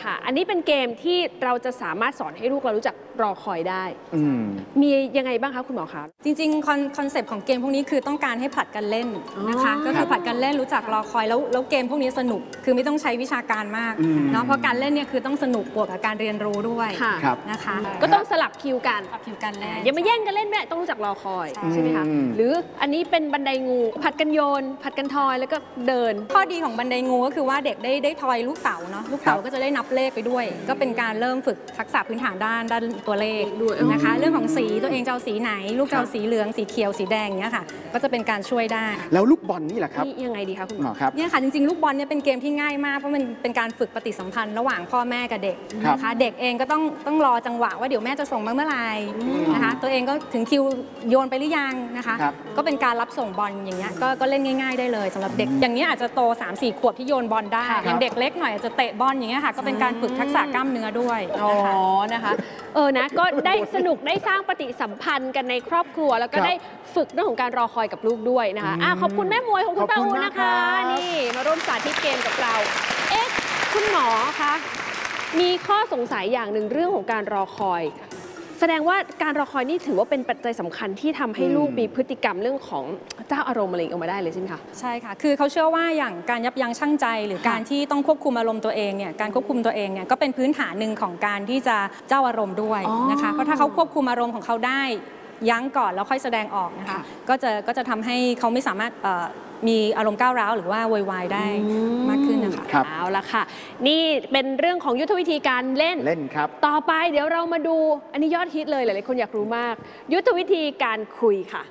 ค่ะอันนี้เป็นเกมที่เราจะสามารถสอนให้ลูกเรารู้จักรอคอยได้มียังไงบ้างคะคุณหมอคะจริงๆคอนเซปต์ของเกมพวกนี้คือต้องการให้ผลัดกันเล่นนะคะก็คือผลัดกันเล่นรู้จักรอคอยแล้วเกมพวกนี้สนุกคือไม่ต้องใช้วิชาการมากเนาะเพราะการเล่นเนี่ยคือต้องสนุกบวกกับการเรียนรู้ด้วยนะคะก็ต้องสลับคิวกันเล่นอย่ามาแย่งกันเล่นแม่ต้องรู้จักรอคอยใช่ไหมคะหรืออันนี้เป็นบันไดงูผัดกันโยนผัดกันทอยแล้วก็เดินข้อดีของบันไดงูก็คือว่าเด็กได้ทอยลูกเต๋าเนาะลูกเต๋าก็จะได้นับเลขไปด้วยก็เป็นการเริ่มฝึกทักษะพื้นฐานด้านตัวเลขนะคะเรื่องของสีตัวเองจะเอาสีไหนลูกจะเอาสีเหลืองสีเขียวสีแดงเนี้ยค่ะก็จะเป็นการช่วยได้แล้วลูกบอลนี่แหละครับยังไงดีคะคุณหมอครับเนี่ยค่ะจริงๆลูกบอลเนี่ยเป็นเกมที่ง่ายมากเพราะมันเป็นการฝึกปฏิสัมพันธ์ระหว่างพ่อแม่กับเด็กนะคะเด็กเองก็ต้องรอจังหวะว่าเดี๋ยวแม่จะส่งมาเมื่อไหร่นะคะตัวเองก็ถึงคิวโยนไปหรือยังนะคะก็เป็นการรับส่งบอลอย่างเงี้ยก็เล่นง่ายๆได้เลยสำหรับเด็กอย่างนี้อาจจะโต 3-4 ขวบที่โยนบอลได้อย่างเด็กเล็กหน่อยอาจจะเตะบอลอย่างเงี้ยค่ะก็เป็นการฝึกทักษะกล้ามเนื้อด้วยนะคะนะก็ได้สนุกได้สร้างปฏิสัมพันธ์กันในครอบครัวแล้วก็ได้ฝึกเรื่องของการรอคอยกับลูกด้วยนะคะขอบคุณแม่มวยของคุณป้าอูนะคะนี่มาร่วมสาธิตเกมกับเราคุณหมอคะมีข้อสงสัยอย่างหนึ่งเรื่องของการรอคอยแสดงว่าการรอคอยนี่ถือว่าเป็นปัจจัยสำคัญที่ทำให้ลูกมีพฤติกรรมเรื่องของเจ้าอารมณ์อะไรออกมาได้เลยใช่ไหมคะใช่ค่ะคือเขาเชื่อว่าอย่างการยับยั้งชั่งใจหรือการที่ต้องควบคุมอารมณ์ตัวเองเนี่ยการควบคุมตัวเองเนี่ยก็เป็นพื้นฐานหนึ่งของการที่จะเจ้าอารมณ์ด้วยนะคะเพราะถ้าเขาควบคุมอารมณ์ของเขาได้ยั้งก่อนแล้วค่อยแสดงออกนะคะก็จะทำให้เขาไม่สามารถมีอารมณ์ก้าวร้าวหรือว่าโวยวายได้มากขึ้นนะคะเอาละค่ะนี่เป็นเรื่องของยุทธวิธีการเล่นครับต่อไปเดี๋ยวเรามาดูอันนี้ยอดฮิตเลยหลายๆคนอยากรู้มากยุทธวิธีการคุยค่ะ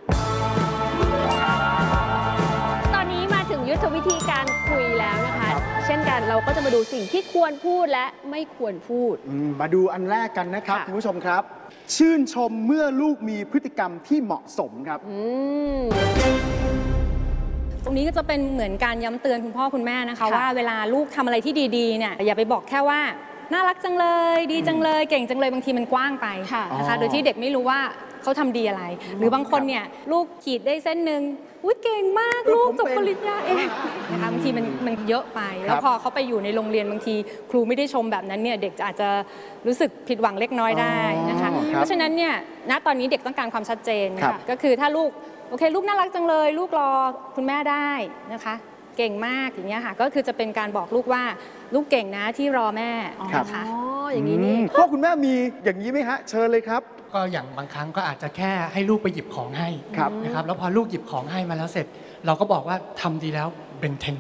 ตอนนี้มาถึงยุทธวิธีการคุยแล้วนะคะเช่นกันเราก็จะมาดูสิ่งที่ควรพูดและไม่ควรพูดมาดูอันแรกกันนะครับคุณผู้ชมครับชื่นชมเมื่อลูกมีพฤติกรรมที่เหมาะสมครับตรงนี้ก็จะเป็นเหมือนการย้ำเตือนคุณพ่อคุณแม่นะคะว่าเวลาลูกทำอะไรที่ดีๆเนี่ยอย่าไปบอกแค่ว่าน่ารักจังเลยดีจังเลยเก่งจังเลยบางทีมันกว้างไปนะคะโดยที่เด็กไม่รู้ว่าเขาทำดีอะไรหรือบางคนเนี่ยลูกขีดได้เส้นหนึ่งอุ้ยเก่งมากลูกจบปริญญาเองนะคะบางทีมันเยอะไปแล้วพอเขาไปอยู่ในโรงเรียนบางทีครูไม่ได้ชมแบบนั้นเนี่ยเด็กอาจจะรู้สึกผิดหวังเล็กน้อยได้นะคะเพราะฉะนั้นเนี่ยณตอนนี้เด็กต้องการความชัดเจนก็คือถ้าลูกโอเคลูกน่ารักจังเลยลูกรอคุณแม่ได้นะคะเก่งมากอย่างเงี้ยค่ะก็คือจะเป็นการบอกลูกว่าลูกเก่งนะที่รอแม่นะคะอย่างนี้นี่พ่อคุณแม่มีอย่างนี้ไหมฮะเชิญเลยครับก็อย่างบางครั้งก็อาจจะแค่ให้ลูกไปหยิบของให้นะครับแล้วพอลูกหยิบของให้มาแล้วเสร็จเราก็บอกว่าทำดีแล้วเบนเทน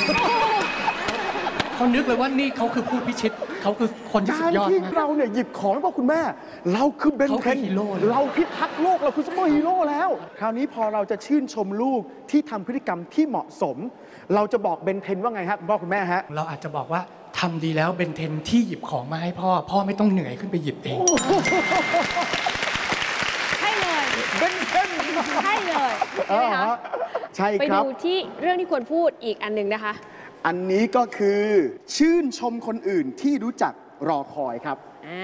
เขานึกเลยว่านี่เขาคือผู้พิชิตเขาคือคนที่สุดยอดมากที่เราเนี่ยหยิบของให้พ่อคุณแม่เราคือเบนเทนเราพิทักษ์โลกเราคือซุปเปอร์ฮีโร่แล้วคราวนี้พอเราจะชื่นชมลูกที่ทำพฤติกรรมที่เหมาะสมเราจะบอกเบนเทนว่าไงฮะคุณพ่อคุณแม่ฮะเราอาจจะบอกว่าทำดีแล้วเบนเทนที่หยิบของมาให้พ่อไม่ต้องเหนื่อยขึ้นไปหยิบเองให้เลยเบนเทนให้เลยใช่ไหมคะใช่ครับไปดูที่เรื่องที่ควรพูดอีกอันหนึ่งนะคะอันนี้ก็คือชื่นชมคนอื่นที่รู้จักรอคอยครับ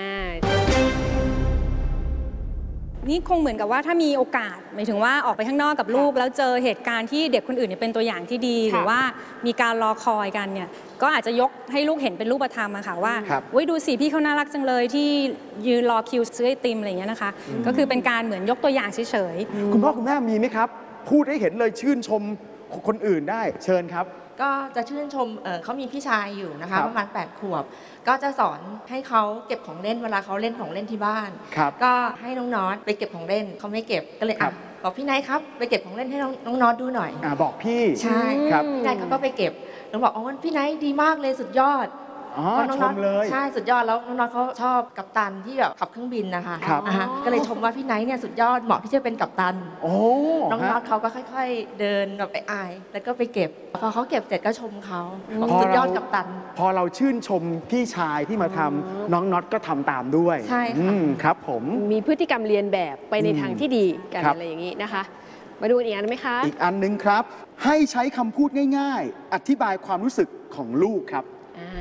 นี่คงเหมือนกับว่าถ้ามีโอกาสหมายถึงว่าออกไปข้างนอกกับลูกแล้วเจอเหตุการณ์ที่เด็กคนอื่นเป็นตัวอย่างที่ดีหรือว่ามีการรอคอยกันเนี่ยก็อาจจะยกให้ลูกเห็นเป็นรูปธรรมอะค่ะว่าดูสิพี่เขาน่ารักจังเลยที่ยืนรอคิวซื้อไอติมอะไรอย่างเงี้ยนะคะก็คือเป็นการเหมือนยกตัวอย่างเฉยๆคุณพ่อคุณแม่มีไหมครับพูดให้เห็นเลยชื่นชมคนอื่นได้เชิญครับก็จะชื่นชมเขามีพี่ชายอยู่นะคะประมาณ8 ขวบก็จะสอนให้เขาเก็บของเล่นเวลาเขาเล่นของเล่นที่บ้านก็ให้น้องน็อตไปเก็บของเล่นเขาไม่เก็บก็เลยบอกพี่นายครับไปเก็บของเล่นให้น้องน็อตดูหน่อยบอกพี่ใช่พี่นายเขาก็ไปเก็บแล้วบอกอ๋อพี่นายดีมากเลยสุดยอดชมเลยใช่สุดยอดแล้วน้องๆเขาชอบกัปตันที่แบบขับเครื่องบินนะคะก็เลยชมว่าพี่ไนท์เนี่ยสุดยอดเหมาะที่จะเป็นกัปตันน้องๆเขาก็ค่อยๆเดินแบบไปอายแล้วก็ไปเก็บพอเขาเก็บเสร็จก็ชมเขาสุดยอดกัปตันพอเราชื่นชมพี่ชายที่มาทำน้องน็อตก็ทำตามด้วยใช่ครับผมมีพฤติกรรมเรียนแบบไปในทางที่ดีกันอะไรอย่างนี้นะคะมาดูอีกอันไหมคะอีกอันนึงครับให้ใช้คำพูดง่ายๆอธิบายความรู้สึกของลูกครับ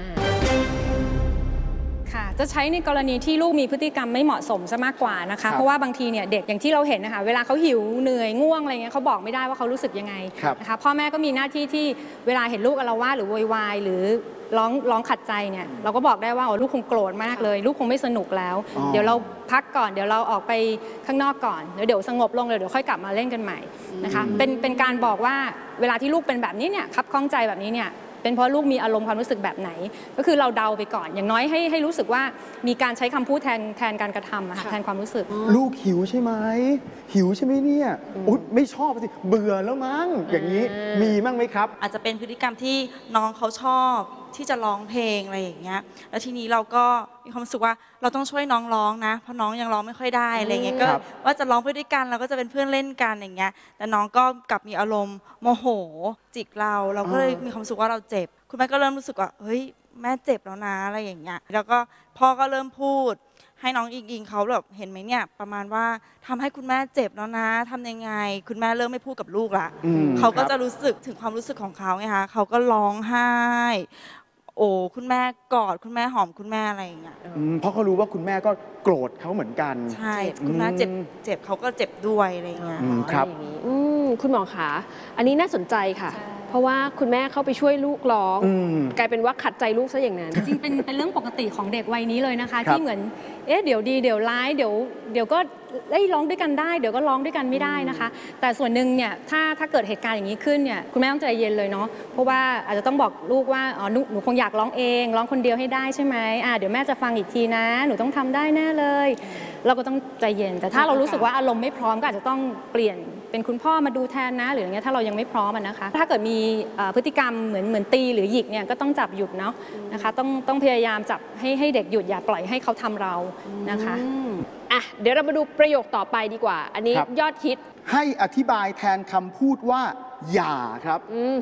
ค่ะจะใช้ในกรณีที่ลูกมีพฤติกรรมไม่เหมาะสมซะมากกว่านะคะเพราะว่าบางทีเนี่ยเด็กอย่างที่เราเห็นนะคะเวลาเขาหิวเหนื่อยง่วงอะไรเงี้ยเขาบอกไม่ได้ว่าเขารู้สึกยังไงนะคะพ่อแม่ก็มีหน้าที่ที่เวลาเห็นลูกอาละวาดหรือโวยวายหรือร้องขัดใจเนี่ยเราก็บอกได้ว่าลูกคงโกรธมากเลยลูกคงไม่สนุกแล้วเดี๋ยวเราพักก่อนเดี๋ยวเราออกไปข้างนอกก่อนเดี๋ยวสงบลงเลยเดี๋ยวค่อยกลับมาเล่นกันใหม่นะคะเป็นการบอกว่าเวลาที่ลูกเป็นแบบนี้เนี่ยคับข้องใจแบบนี้เนี่ยเป็นเพราะลูกมีอารมณ์ความรู้สึกแบบไหนก็คือเราเดาไปก่อนอย่างน้อยให้รู้สึกว่ามีการใช้คำพูดแทนการกระทำแทนความรู้สึกลูกหิวใช่ไหมหิวใช่ไหมเนี่ยอุ๊ยไม่ชอบสิเบื่อแล้วมั้งอย่างนี้มีมั้งไหมครับอาจจะเป็นพฤติกรรมที่น้องเขาชอบที่จะร้องเพลงอะไรอย่างเงี้ยแล้วทีนี้เราก็มีความรู้สึกว่าเราต้องช่วยน้องร้องนะเพราะน้องยังร้องไม่ค่อยได้อะไรเงี้ยก็ว่าจะร้องไปด้วยกันเราก็จะเป็นเพื่อนเล่นกันอย่างเงี้ยแต่น้องก็กลับมีอารมณ์โมโหจิกเราก็เลยมีความรู้สึกว่าเราเจ็บคุณแม่ก็เริ่มรู้สึกว่าเฮ้ยแม่เจ็บแล้วนะอะไรอย่างเงี้ยแล้วก็พ่อก็เริ่มพูดให้น้องอิงเขาแบบเห็นไหมเนี่ยประมาณว่าทำให้คุณแม่เจ็บแล้วนะทำยังไงคุณแม่เริ่มไม่พูดกับลูกละเขาก็จะรู้สึกถึงความรู้สึกของเขาไงคะเขาก็ร้องไห้โอ้คุณแม่กอดคุณแม่หอมคุณแม่อะไรอย่างเงี้ยเพราะเขารู้ว่าคุณแม่ก็โกรธเขาเหมือนกันใช่คุณแม่เจ็บเขาก็เจ็บด้วยอะไรอย่างเงี้ยครับคุณหมอคะอันนี้น่าสนใจค่ะเพราะว่าคุณแม่เข้าไปช่วยลูกร้องกลายเป็นว่าขัดใจลูกซะอย่างนั้นจริงเป็นเรื่องปกติของเด็กวัยนี้เลยนะคะที่เหมือนเดี๋ยวดีเดี๋ยวร้ายเดี๋ยวก็ร้องด้วยกันได้เดี๋ยวก็ร้องด้วยกันไม่ได้นะคะแต่ส่วนหนึ่งเนี่ยถ้าเกิดเหตุการณ์อย่างนี้ขึ้นเนี่ยคุณแม่ต้องใจเย็นเลยเนาะเพราะว่าอาจจะต้องบอกลูกว่าหนูคงอยากร้องเองร้องคนเดียวให้ได้ใช่ไหมเดี๋ยวแม่จะฟังอีกทีนะหนูต้องทำได้แน่เลยเราก็ต้องใจเย็นแต่ถ้าเรารู้สึกว่าอารมณ์ไม่พร้อมก็อาจจะต้องเปลี่ยนเป็นคุณพ่อมาดูแทนนะหรืออย่างเงี้ยถ้าเรายังไม่พร้อมนะคะถ้าเกิดมีพฤติกรรมเหมือนตีหรือหยิกเนี่ยก็ต้องจับหยุดเนาะนะคะต้องพยายามจับให้เด็กหยุดอย่าปล่อยให้เขาทำเรานะคะเดี๋ยวเรามาดูประโยคต่อไปดีกว่าอันนี้ยอดฮิตให้อธิบายแทนคำพูดว่าอย่าครับ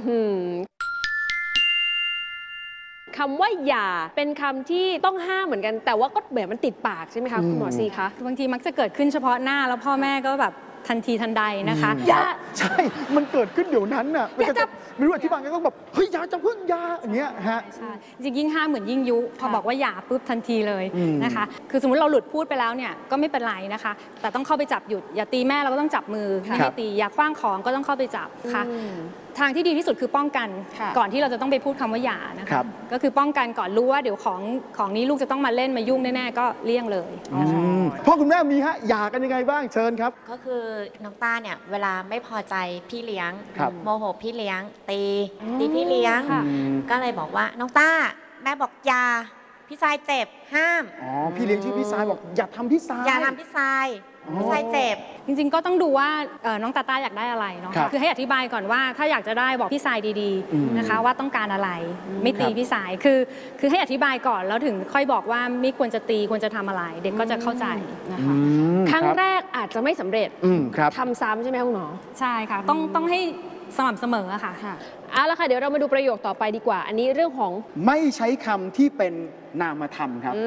คำว่าอย่าเป็นคำที่ต้องห้ามเหมือนกันแต่ว่าก็แบบมันติดปากใช่ไหมคะคุณหมอซีคะบางทีมักจะเกิดขึ้นเฉพาะหน้าแล้วพ่อแม่ก็แบบทันทีทันใดนะคะอย่าใช่มันเกิดขึ้นเดี๋ยวนั้นน่ะมันจะไม่รู้อธิบายไงต้องแบบเฮ้ยอย่าจะพึ่งอย่าอย่างเงี้ยฮะใช่จริงยิ่งห้ามเหมือนยิ่งยุพอบอกว่าอย่าปุ๊บทันทีเลยนะคะคือสมมติเราหลุดพูดไปแล้วเนี่ยก็ไม่เป็นไรนะคะแต่ต้องเข้าไปจับหยุดอย่าตีแม่เราก็ต้องจับมือไม่ให้ตีอย่าขว้างของก็ต้องเข้าไปจับค่ะทางที่ดีที่สุดคือป้องกันก่อนที่เราจะต้องไปพูดคำว่าอย่านะคะก็คือป้องกันก่อนรู้ว่าเดี๋ยวของนี้ลูกจะต้องมาเล่นมายุ่งแน่ๆก็เลี่ยงเลยนะคะพ่อคุณแม่มีฮะหย่ากันยังไงบ้างเชิญครับก็คือน้องต้าเนี่ยเวลาไม่พอใจพี่เลี้ยงโมโหพี่เลี้ยงตีพี่เลี้ยงก็เลยบอกว่าน้องต้าแม่บอกอย่าพี่ทรายเจ็บห้ามพี่เลี้ยงชื่อพี่ทรายบอกอย่าทำพี่ทรายอย่าทำพี่ทรายพี่ทรายเจ็บจริงๆก็ต้องดูว่าน้องตาต้าอยากได้อะไรเนาะคือให้อธิบายก่อนว่าถ้าอยากจะได้บอกพี่ทรายดีๆนะคะว่าต้องการอะไรไม่ตีพี่ทรายคือให้อธิบายก่อนแล้วถึงค่อยบอกว่าไม่ควรจะตีควรจะทำอะไรเด็กก็จะเข้าใจนะคะครั้งแรกอาจจะไม่สำเร็จทำซ้ำใช่ไหมคุณหมอใช่ค่ะต้องให้สม่ำเสมอค่ะเอาละค่ะเดี๋ยวเรามาดูประโยคต่อไปดีกว่าอันนี้เรื่องของไม่ใช้คำที่เป็นนามธรรมครับ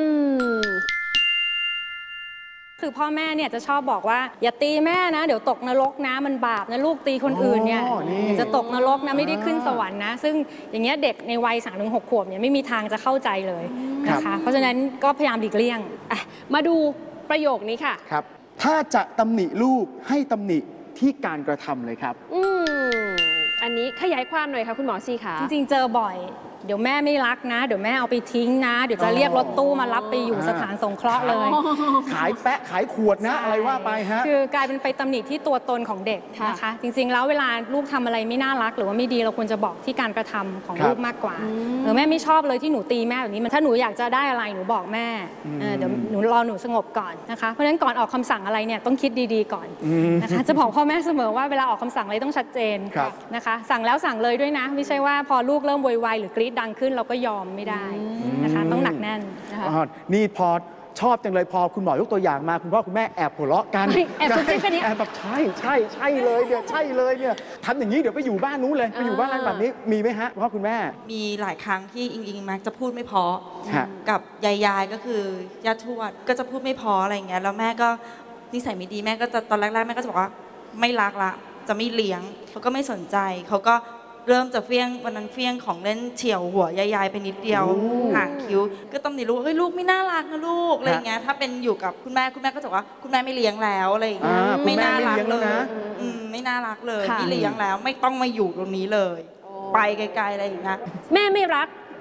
คือพ่อแม่เนี่ยจะชอบบอกว่าอย่าตีแม่นะเดี๋ยวตกนรกนะมันบาปนะลูกตีคนอื่นเนี่ยจะตกนรกนะไม่ได้ขึ้นสวรรค์นะซึ่งอย่างเงี้ยเด็กในวัย3-6 ขวบเนี่ยไม่มีทางจะเข้าใจเลยนะคะเพราะฉะนั้นก็พยายามหลีกเลี่ยงมาดูประโยคนี้ค่ะครับถ้าจะตำหนิลูกให้ตำหนิที่การกระทำเลยครับอันนี้ขยายความหน่อยค่ะคุณหมอซีค่ะจริงๆเจอบ่อยเดี๋ยวแม่ไม่รักนะเดี๋ยวแม่เอาไปทิ้งนะเดี๋ยวจะเรียกรถตู้มารับไปอยู่สถานสงเคราะห์เลยขายแปะขายขวดนะอะไรว่าไปฮะคือกลายเป็นไปตำหนิที่ตัวตนของเด็กนะคะจริงๆแล้วเวลาลูกทำอะไรไม่น่ารักหรือว่าไม่ดีเราควรจะบอกที่การกระทำของลูกมากกว่าแม่ไม่ชอบเลยที่หนูตีแม่แบบนี้มันถ้าหนูอยากจะได้อะไรหนูบอกแม่เดี๋ยวหนูรอหนูสงบก่อนนะคะเพราะฉะนั้นก่อนออกคำสั่งอะไรเนี่ยต้องคิดดีๆก่อนนะคะจะบอกพ่อแม่เสมอว่าเวลาออกคำสั่งอะไรต้องชัดเจนนะคะสั่งแล้วสั่งเลยด้วยนะไม่ใช่ว่าพอลูกเริ่มโวยวายหรือกรี๊ดดังขึ้นเราก็ยอมไม่ได้นะคะต้องหนักแน่นนะคะนี่พอชอบจังเลยพอคุณหมอยกตัวอย่างมาคุณพ่อคุณแม่แอบหัวเราะกันแอบแบบใช่เลยเนี่ยใช่เลยเนี่ยทำอย่างนี้เดี๋ยวไปอยู่บ้านนู้นเลยไปอยู่บ้านอะไรแบบนี้มีไหมฮะพ่อคุณแม่มีหลายครั้งที่อิงมักจะพูดไม่พอกับยายก็คือย่าทวดก็จะพูดไม่พออะไรอย่างเงี้ยแล้วแม่ก็นิสัยไม่ดีแม่ก็จะตอนแรกๆแม่ก็จะบอกว่าไม่รักละจะไม่เลี้ยงเขาก็ไม่สนใจเขาก็เริ่มจะเฟี้ยงวันนั้นเฟี้ยงของเล่นเฉี่ยวหัวยายไปนิดเดียวห่างคิ้วก็ต้องหนีลูกเฮ้ยลูกไม่น่ารักนะลูกอะไรเงี้ยถ้าเป็นอยู่กับคุณแม่ก็จะว่าคุณแม่ไม่เลี้ยงแล้วอะไรอย่างเงี้ยไม่น่ารักเลยไม่น่ารักเลยไม่เลี้ยงแล้วไม่ต้องมาอยู่ตรงนี้เลยไปไกลๆอะไรอย่างเงี้ยแม่ไม่รัก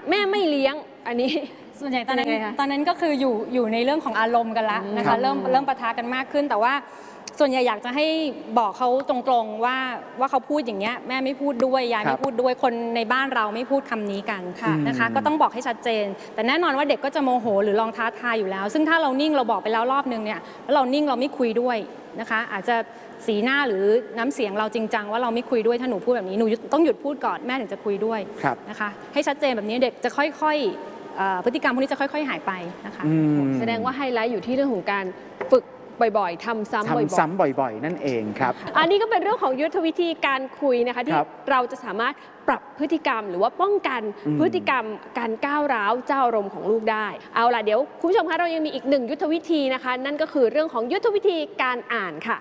แม่ไม่เลี้ยงอันนี้ส่วนใหญ่ตอนนั้นเป็นยังไงคะตอนนั้นก็คืออยู่ในเรื่องของอารมณ์กันละนะครัคะบเริ่มปะทะกันมากขึ้น แต่ว่าส่วนใหญ่อยากจะให้บอกเขาตรงๆว่าเขาพูดอย่างเงี้ยแม่ไม่พูดด้วยยายไม่พูดด้วยคนในบ้านเราไม่พูดคำนี้กันนะคะก็ต้องบอกให้ชัดเจน แต่แน่นอนว่าเด็กก็จะโมโหหรือลองท้าทายอยู่แล้ว ซึ่งถ้าเรานิ่งเราบอกไปแล้วรอบนึงเนี่ยแล้วเรานิ่งเราไม่คุยด้วยนะคะอาจจะสีหน้าหรือน้ำเสียงเราจริงจังว่าเราไม่คุยด้วยถ้าหนูพูดแบบนี้หนูต้องหยุดพูดก่อนแม่ถึงจะคุยด้วยนะคะให้ชัดเจนแบบนี้เด็กจะค่อยๆพฤติกรรมพวกนี้จะค่อยๆหายไปนะคะแสดงว่าไฮไลท์อยู่ที่เรื่องของการฝึกบ่อยๆทำซ้ำบ่อยๆทำซ้ำบ่อยๆ นั่นเองครับอันนี้ก็เป็นเรื่องของยุทธวิธีการคุยนะคะที่ครับเราจะสามารถปรับพฤติกรรมหรือว่าป้องกันพฤติกรรมการก้าวร้าวเจ้าอารมณ์ของลูกได้ เอาล่ะเดี๋ยวคุณผู้ชมคะเรายังมีอีกหนึ่งยุทธวิธีนะคะ นั่นก็คือเรื่องของยุทธวิธีการอ่านค่ะ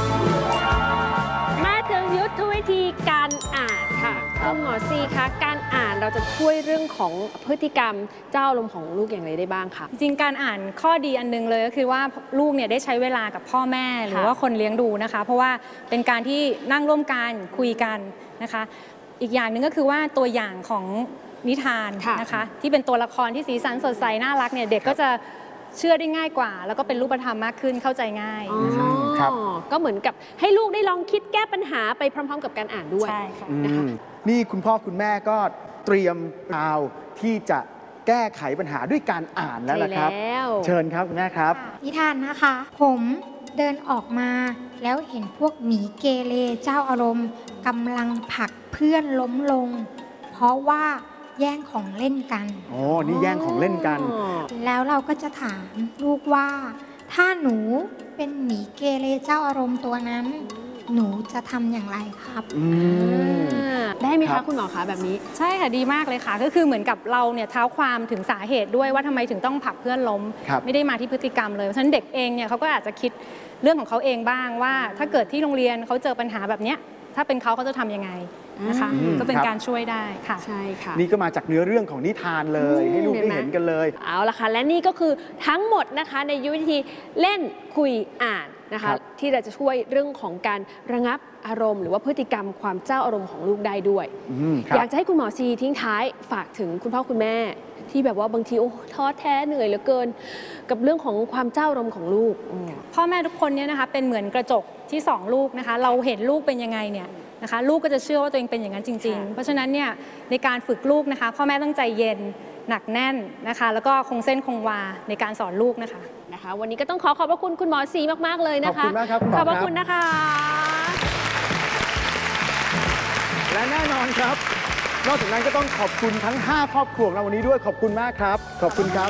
มาถึงยุทธวิธีการอ่านค่ะคุณหมอซีคะการอ่านเราจะช่วยเรื่องของพฤติกรรมเจ้าอารมณ์ของลูกอย่างไรได้บ้างคะจริงๆการอ่านข้อดีอันนึงเลยก็คือว่าลูกเนี่ยได้ใช้เวลากับพ่อแม่หรือว่าคนเลี้ยงดูนะคะ เพราะว่าเป็นการที่นั่งร่วมกันคุยกันนะคะ อีกอย่างหนึ่งก็คือว่าตัวอย่างของนิทานนะคะที่เป็นตัวละครที่สีสันสดใสน่ารักเนี่ยเด็กก็จะเชื่อได้ง่ายกว่า แล้วก็เป็นรูปธรรมมากขึ้นเข้าใจง่ายนะคะครับก็เหมือนกับให้ลูกได้ลองคิดแก้ปัญหาไปพร้อมๆ กับการอ่านด้วยใช่ค่ะนี่คุณพ่อคุณแม่ก็เตรียมเอาที่จะแก้ไขปัญหาด้วยการอ่านแล้วล่ะครับใช่แล้วเชิญครับคุณแม่ครับนิทานนะคะ ผมเดินออกมาแล้วเห็นพวกหมีเกเรเจ้าอารมณ์กำลังผลักเพื่อนล้มลง เพราะว่าแย่งของเล่นกันโอ้นี่แย่งของเล่นกันแล้วเราก็จะถามลูกว่า ถ้าหนูเป็นหมีเกเรเจ้าอารมณ์ตัวนั้น หนูจะทำอย่างไรครับได้ไหมครัคะบคุณหมอคะแบบนี้ใช่ค่ะดีมากเลยค่ะก็คือเหมือนกับเราเนี่ยเท้าความถึงสาเหตุด้วยว่าทำไมถึงต้องผลักเพื่อนล้มครับไม่ได้มาที่พฤติกรรมเลยเพราะฉะนั้นเด็กเองเนี่ยเขาก็อาจจะคิดเรื่องของเขาเองบ้างว่าถ้าเกิดที่โรงเรียนเขาเจอปัญหาแบบเนี้ยถ้าเป็นเขาจะทำยังไงนะคะ ก็เป็นการช่วยได้ค่ะใช่ค่ะนี่ก็มาจากเนื้อเรื่องของนิทานเลย ให้ลูกได้เห็นกันเลยเอาละค่ะ และนี่ก็คือทั้งหมดนะคะในยุทธวิธีเล่นคุยอ่านนะคะครับที่เราจะช่วยเรื่องของการระงับอารมณ์ หรือว่าพฤติกรรมความเจ้าอารมณ์ของลูกได้ด้วยครับอยากจะให้คุณหมอซีทิ้งท้ายฝากถึงคุณพ่อคุณแม่ ที่แบบว่าบางทีโอ้ท้อแท้เหนื่อยเหลือเกิน กับเรื่องของความเจ้าอารมณ์ของลูกพ่อแม่ทุกคนเนี่ยนะคะเป็นเหมือนกระจกที่ส่องลูกนะคะ เราเห็นลูกเป็นยังไงเนี่ยนะคะ ลูกก็จะเชื่อว่าตัวเองเป็นอย่างนั้นจริง ๆ เพราะฉะนั้นเนี่ยในการฝึกลูกนะคะ พ่อแม่ต้องใจเย็นหนักแน่นนะคะ แล้วก็คงเส้นคงวาในการสอนลูกนะคะนะคะ วันนี้ก็ต้องขอบพระคุณคุณหมอซีมากๆเลยนะคะขอบคุณมากครับคุณหมอขอบพระครับคุณนะคะและแน่นอนครับ นอกจากนั้นก็ต้องขอบคุณทั้ง 5 ครอบครัวของเราวันนี้ด้วยขอบคุณมากครับ ขอบคุณครับ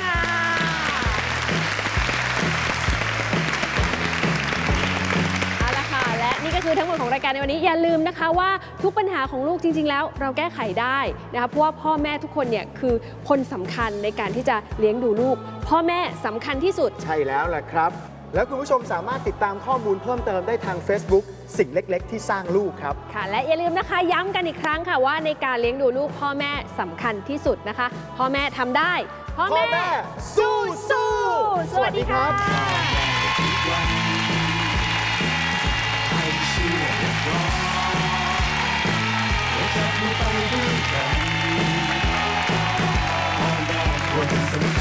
เอาละค่ะ และนี่ก็คือทั้งหมดของรายการในวันนี้อย่าลืมนะคะว่าทุกปัญหาของลูกจริง ๆ แล้วเราแก้ไขได้นะคะเพราะว่าพ่อแม่ทุกคนเนี่ยคือคนสำคัญในการที่จะเลี้ยงดูลูก พ่อแม่สำคัญที่สุดใช่แล้วแหละครับ แล้วคุณผู้ชมสามารถติดตามข้อมูลเพิ่มเติมได้ทาง Facebook สิ่งเล็ก ๆ ที่สร้างลูกครับค่ะ และอย่าลืมนะคะย้ำกันอีกครั้งค่ะว่าในการเลี้ยงดูลูกพ่อแม่สำคัญที่สุดนะคะ พ่อแม่ทำได้ พ่อแม่สู้ สวัสดีค่ะ